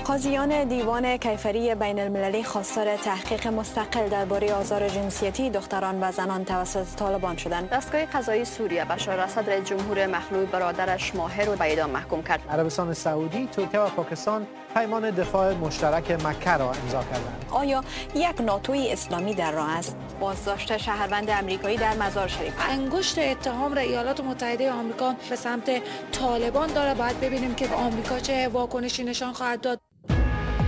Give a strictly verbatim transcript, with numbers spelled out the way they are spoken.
قاضیان دیوان کیفری بین المللی خواستار تحقیق مستقل درباره آزار جنسیتی دختران و زنان توسط طالبان شدند. دستگاه قضایی سوریه بشار اسد رئیس جمهور مخلوع برادرش ماهر رو به اعدام محکوم کرد. عربستان سعودی، ترکیه و پاکستان پیمان دفاع مشترک مکه را امضا کردند. آیا یک ناتوی اسلامی در راه است؟ بازداشت شهروند آمریکایی در مزار شریف. انگشت اتهام را ایالات متحده آمریکا به سمت طالبان داره. باید ببینیم که آمریکا چه واکنشی نشان خواهد داد.